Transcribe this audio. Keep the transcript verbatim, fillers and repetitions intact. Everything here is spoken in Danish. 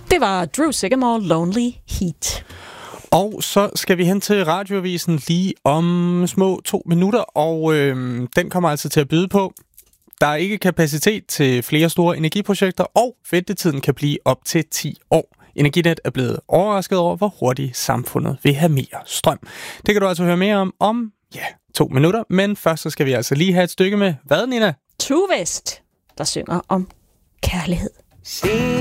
Det var Drew Sycamore, Lonely Heat. Og så skal vi hen til radioavisen lige om små to minutter, og øh, den kommer altså til at byde på. Der er ikke kapacitet til flere store energiprojekter, og ventetiden kan blive op til ti år. Energinet er blevet overrasket over, hvor hurtigt samfundet vil have mere strøm. Det kan du altså høre mere om om, ja, to minutter. Men først så skal vi altså lige have et stykke med, hvad, Nina? True West, der synger om kærlighed.